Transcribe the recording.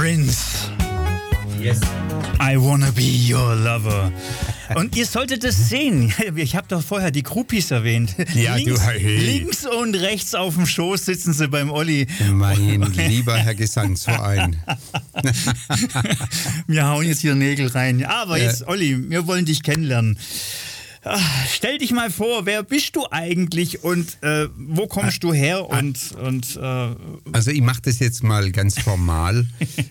Prince. Yes. I wanna be your lover. Und ihr solltet es sehen. Ich habe doch vorher die Groupies erwähnt. Ja, links und rechts auf dem Schoß sitzen sie beim Olli. Mein lieber Herr Gesangsverein. Wir hauen jetzt hier Nägel rein. Aber jetzt, Olli, wir wollen dich kennenlernen. Stell dich mal vor, wer bist du eigentlich und wo kommst du her? Also ich mache das jetzt mal ganz formal.